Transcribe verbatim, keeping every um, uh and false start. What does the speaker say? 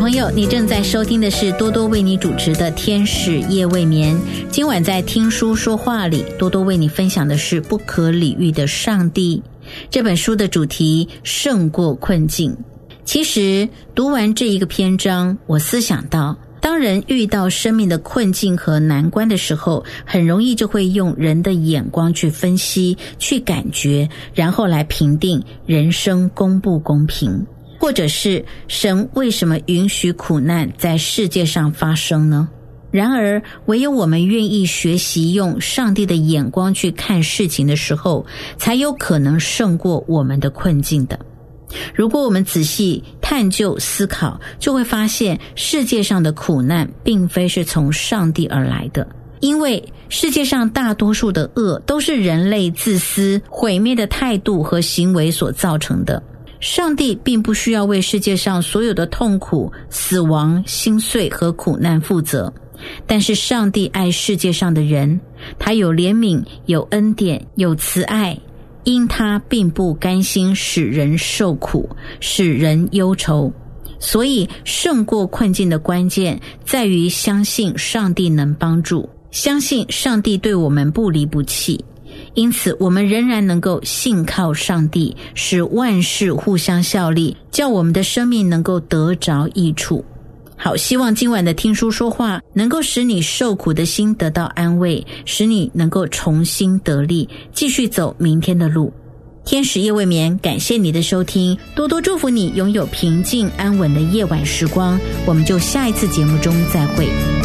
朋友，你正在收听的是多多为你主持的天使夜未眠。今晚在听书说话里，多多为你分享的是不可理喻的上帝。这本书的主题胜过困境。其实读完这一个篇章，我思想到，当人遇到生命的困境和难关的时候，很容易就会用人的眼光去分析、去感觉，然后来评定人生公不公平，或者是神为什么允许苦难在世界上发生呢？然而，唯有我们愿意学习用上帝的眼光去看事情的时候，才有可能胜过我们的困境的。如果我们仔细探究思考，就会发现世界上的苦难并非是从上帝而来的，因为世界上大多数的恶都是人类自私毁灭的态度和行为所造成的。上帝并不需要为世界上所有的痛苦、死亡、心碎和苦难负责，但是上帝爱世界上的人，他有怜悯，有恩典，有慈爱，因他并不甘心使人受苦，使人忧愁。所以胜过困境的关键在于相信上帝能帮助，相信上帝对我们不离不弃。因此我们仍然能够信靠上帝，使万事互相效力，叫我们的生命能够得着益处。好，希望今晚的听书说话能够使你受苦的心得到安慰，使你能够重新得力，继续走明天的路。天使夜未眠，感谢你的收听，多多祝福你拥有平静安稳的夜晚时光。我们就下一次节目中再会。